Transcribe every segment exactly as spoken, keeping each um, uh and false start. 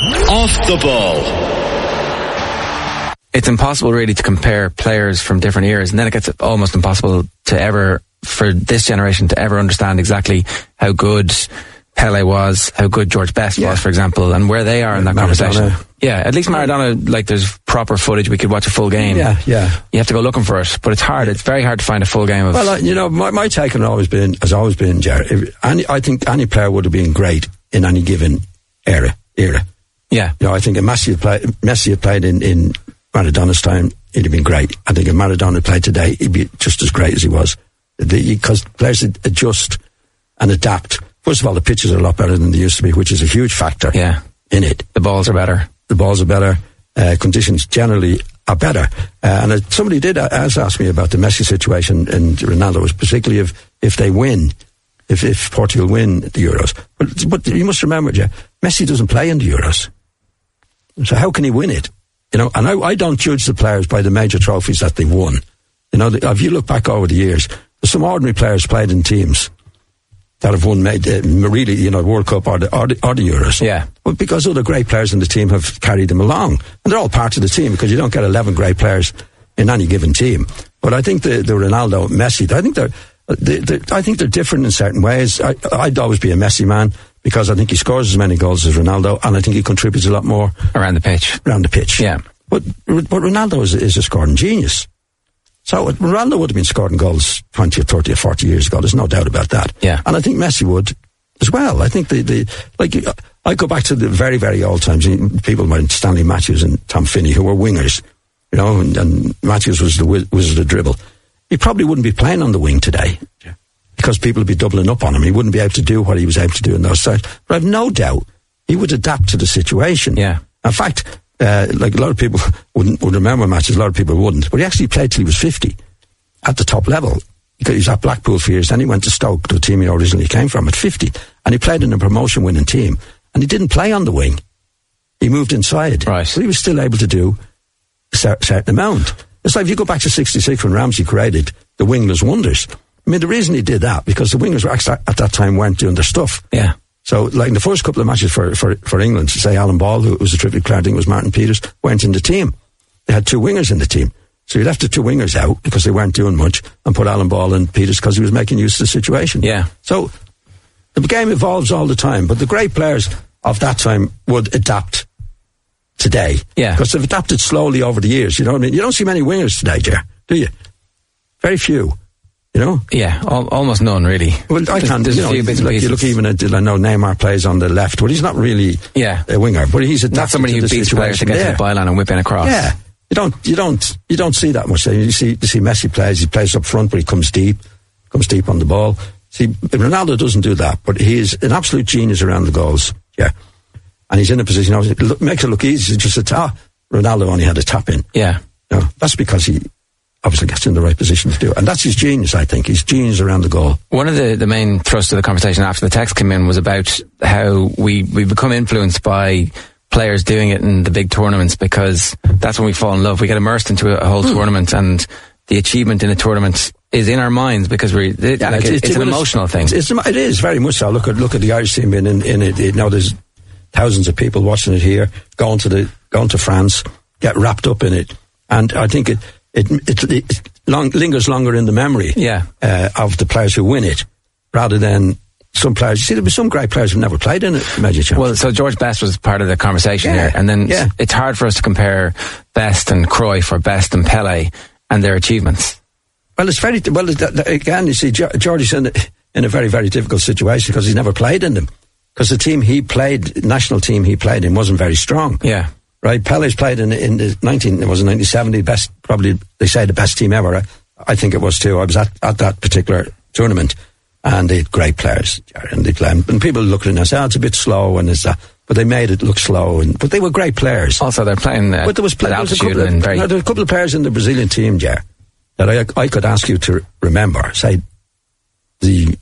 Off the ball. It's impossible really to compare players from different eras, and then it gets almost impossible to ever, for this generation to ever understand exactly how good Pele was, how good George Best yeah. was, for example, and where they are yeah, in that Maradona. Conversation. Yeah, at least Maradona, like, there's proper footage. We could watch a full game. Yeah, yeah. You have to go looking for it, but it's hard. It's very hard to find a full game of... Well, uh, you know, my, my take on it always been, has always been, Jared, any, I think any player would have been great in any given era. era. Yeah. You know, I think if Messi had played, Messi had played in, in Maradona's time, he'd have been great. I think if Maradona played today, he'd be just as great as he was. Because players adjust and adapt. First of all, the pitches are a lot better than they used to be, which is a huge factor yeah. in it. The balls are better. The balls are better. Uh, conditions generally are better. Uh, and uh, somebody did uh, ask me about the Messi situation and Ronaldo, was particularly if, if they win, if, if Portugal win the Euros. But, but you must remember, Jeff, Messi doesn't play in the Euros. So how can he win it? You know, and I, I don't judge the players by the major trophies that they've won. You know, the, if you look back over the years, there's some ordinary players played in teams that have won, made, uh, really, you know, World Cup or the, or the, or the Euros. Yeah. But because other great players in the team have carried them along. And they're all part of the team, because you don't get eleven great players in any given team. But I think the, the Ronaldo, Messi, I think they're, they, they, I think they're different in certain ways. I, I'd always be a Messi man, because I think he scores as many goals as Ronaldo, and I think he contributes a lot more. Around the pitch. Around the pitch. Yeah. But, but Ronaldo is, is a scoring genius. So Ronaldo would have been scoring goals twenty or thirty or forty years ago. There's no doubt about that. Yeah. And I think Messi would as well. I think the, the like, I go back to the very, very old times. People like Stanley Matthews and Tom Finney, who were wingers, you know, and, and Matthews was the wizard of dribble. He probably wouldn't be playing on the wing today, yeah, because people would be doubling up on him. He wouldn't be able to do what he was able to do in those times. But I've no doubt he would adapt to the situation. Yeah. In fact, Uh, like a lot of people wouldn't would remember matches, a lot of people wouldn't. But he actually played till he was fifty at the top level. Because he was at Blackpool for years, then he went to Stoke, the team he originally came from, at fifty. And he played in a promotion winning team. And he didn't play on the wing. He moved inside. Right. So he was still able to do a certain amount. It's like if you go back to sixty-six when Ramsey created the wingless wonders. I mean, the reason he did that, because the wingers were actually, at that time, weren't doing their stuff. Yeah. So, like in the first couple of matches for, for, for England, say Alan Ball, who was a terrific player, I think it was Martin Peters, went in the team. They had two wingers in the team. So you left the two wingers out because they weren't doing much, and put Alan Ball and Peters because he was making use of the situation. Yeah. So the game evolves all the time, but the great players of that time would adapt today. Yeah. Because they've adapted slowly over the years, you know what I mean? You don't see many wingers today, Ger, do you? Very few. You know? Yeah, al- almost none, really. Well, I can't. There's you know, a few bits like and you look even at, I know Neymar plays on the left, but he's not really yeah. a winger. But he's adapted not somebody to who the beats players to get yeah. to the byline and whip in across. Yeah, you don't, you don't, you don't see that much. You see, you see Messi plays. He plays up front, but he comes deep, comes deep on the ball. See, Ronaldo doesn't do that, but he is an absolute genius around the goals. Yeah, and he's in a position. You know, it look, makes it look easy. It's just a tap. Ronaldo only had a tap in. Yeah, you know, that's because he obviously gets in the right position to do it. And that's his genius, I think. His genius around the goal. One of the, the main thrusts of the conversation after the text came in was about how we, we become influenced by players doing it in the big tournaments, because that's when we fall in love. We get immersed into a, a whole mm. tournament, and the achievement in a tournament is in our minds because we're, it, yeah, like it's, it's, it's, it's an emotional it's, thing. It's, it's, it is, very much so. Look at, look at the Irish team being in, in it. You know, there's thousands of people watching it here, going to the, going to France, get wrapped up in it. And I think it, it, it, it long, lingers longer in the memory yeah. uh, of the players who win it, rather than some players. You see, there'll be some great players who've never played in it, major championship. Well, so George Best was part of the conversation yeah. here, and then yeah. it's hard for us to compare Best and Cruyff or Best and Pele and their achievements. Well, it's very, well, again, you see, Georgie's in, in a very, very difficult situation because he's never played in them. Because the team he played, national team he played in, wasn't very strong. Yeah. Right, Pele's played in in the nineteen. It was in nineteen seventy. Best, probably they say the best team ever. I, I think it was too. I was at, at that particular tournament, and they had great players, and they played. And people look at it and say, "Oh, it's a bit slow," and it's that. But they made it look slow, and but they were great players. Also, they're playing uh, but there was, play, at there was a altitude couple of, and very. no, there were a couple of players in the Brazilian team, Jer, that I I could ask you to remember. Say the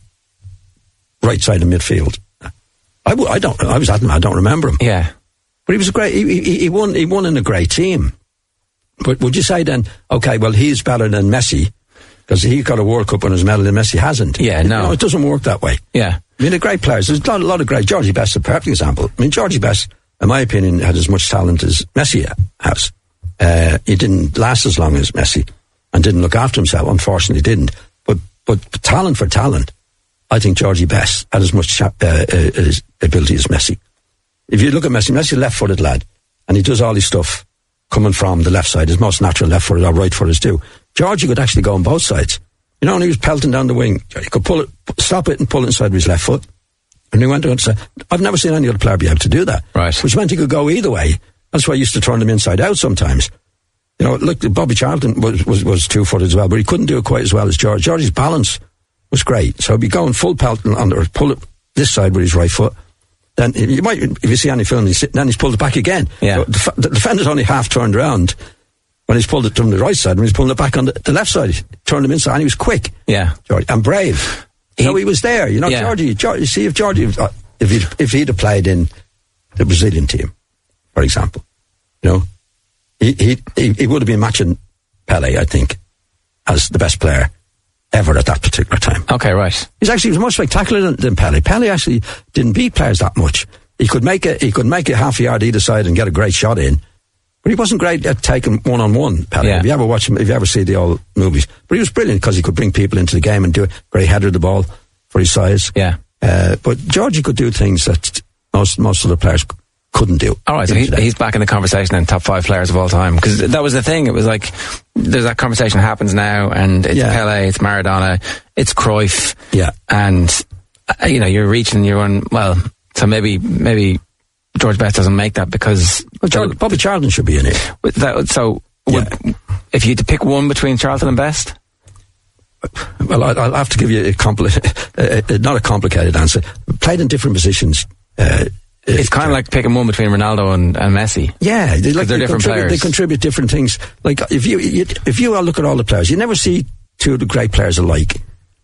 right side of midfield. I, w- I don't. I was at them. I don't remember him. Yeah. But he was a great. He, he, he won. He won in a great team. But would you say then, okay, well, he's better than Messi because he got a World Cup on his medal and Messi hasn't? Yeah, no, no, it doesn't work that way. Yeah, I mean, the great players. There's a lot, a lot of great. Georgie Best is a perfect example. I mean, Georgie Best in my opinion, had as much talent as Messi has. Uh, he didn't last as long as Messi and didn't look after himself. Unfortunately, didn't. But but talent for talent, I think Georgie Best had as much uh, uh, ability as Messi. If you look at Messi, Messi left-footed lad, and he does all his stuff coming from the left side. His most natural left-footed or right-footers do. Georgie could actually go on both sides. You know, when he was pelting down the wing, he could pull it, stop it and pull it inside with his left foot. And he went on to say, I've never seen any other player be able to do that. Right. Which meant he could go either way. That's why I used to turn them inside out sometimes. You know, look, Bobby Charlton was, was, was two-footed as well, but he couldn't do it quite as well as George. George's balance was great. So he'd be going full pelting under, pull it this side with his right foot. Then you might, if you see any film, he's sitting, then he's pulled it back again. Yeah. So the, the defender's only half turned around when he's pulled it from the right side, when he's pulling it back on the, the left side. He turned him inside, and he was quick. Yeah. George, and brave. He, so he was there. You know, yeah. Georgie, Georgie, see if Georgie, if he'd, if he'd have played in the Brazilian team, for example, you know, he, he, he, he would have been matching Pelé, I think, as the best player ever at that particular time. Okay, right. He's actually he was more spectacular than, than Pelé. Pelé actually didn't beat players that much. He could make it. He could make it half a yard either side and get a great shot in, but he wasn't great at taking one on one. Pelé. Yeah. If you ever watch him, if you ever see the old movies, but he was brilliant because he could bring people into the game and do a great header of the ball for his size. Yeah. Uh, but Georgie could do things that most most of the players couldn't do. All right, so he, he's back in the conversation in top five players of all time, because that was the thing. It was like there's that conversation happens now, and it's yeah. Pelé, it's Maradona, it's Cruyff, yeah, and uh, you know you're reaching, you're on. Well, so maybe maybe George Best doesn't make that because well, George, Bobby Charlton should be in it. That, so would, yeah. if you had to pick one between Charlton and Best. Well, I'll have to give you a compli- not a complicated answer. Played in different positions. Uh, it's kind of like picking one between Ronaldo and, and Messi. Yeah, they, like, they're they different players. They contribute different things. Like if you, you if you all look at all the players, you never see two of the great players alike.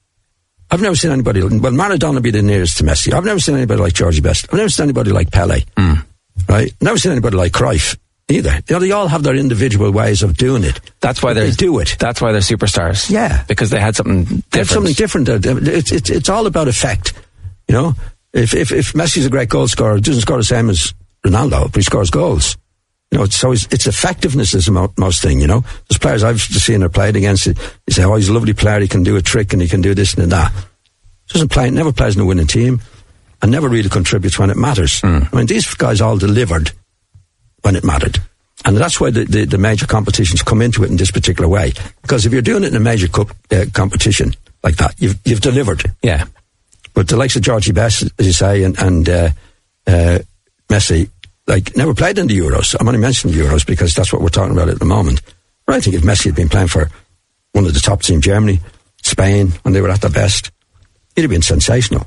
I've never seen anybody. Well, Maradona would be the nearest to Messi. I've never seen anybody like Georgie Best. I've never seen anybody like Pelé. Mm. Right? Never seen anybody like Cruyff either. You know, they all have their individual ways of doing it. That's why they do it. That's why they're superstars. Yeah, because they had something different. They had something different. It's it's it's all about effect. You know, if if if Messi's a great goal scorer, he doesn't score the same as Ronaldo, but he scores goals. You know, so it's, it's effectiveness is the mo- most thing. You know, there's players I've seen or played against. You say, oh, he's a lovely player. He can do a trick and he can do this and that. Doesn't play. Never plays in a winning team, and never really contributes when it matters. Mm. I mean, these guys all delivered when it mattered. And that's why the, the, the major competitions come into it in this particular way. Because if you're doing it in a major cup, uh, competition like that, you've, you've delivered. Yeah. But the likes of Georgie Best, as you say, and, and uh, uh, Messi, like, never played in the Euros. I'm only mentioning the Euros because that's what we're talking about at the moment. But I think if Messi had been playing for one of the top teams, Germany, Spain, when they were at their best, he'd have been sensational.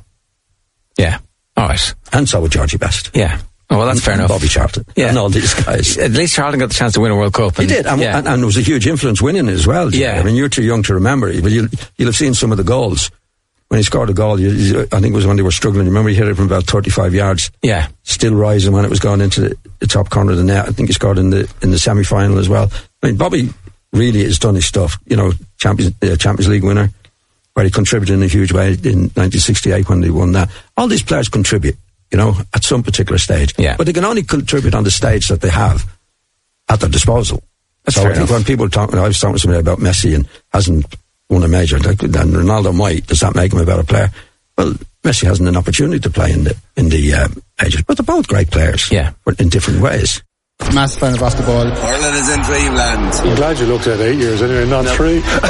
Yeah. All right. And so would Georgie Best. Yeah. Oh, well, that's and, fair and enough. Bobby Charlton. Yeah. And all these guys. At least Charlton got the chance to win a World Cup. And, he did. And, yeah. and, and it was a huge influence winning it as well. Yeah. I mean, you're too young to remember it, but you'll, you'll have seen some of the goals. When he scored a goal, you, you, I think it was when they were struggling. Remember, he hit it from about thirty-five yards. Yeah. Still rising when it was going into the, the top corner of the net. I think he scored in the in the semi-final as well. I mean, Bobby really has done his stuff. You know, Champions, uh, Champions League winner, where he contributed in a huge way in nineteen sixty-eight when they won that. All these players contribute, you know, at some particular stage. Yeah. But they can only contribute on the stage that they have at their disposal. That's so fair I think enough. when people talk, I was talking to somebody about Messi and hasn't won a major, and Ronaldo might. Does that make him a better player? Well, Messi hasn't an opportunity to play in the in the uh, majors, but they're both great players. Yeah, but in different ways. Massive fan of basketball. Ireland is in dreamland. I'm glad you looked at eight years anyway, not three.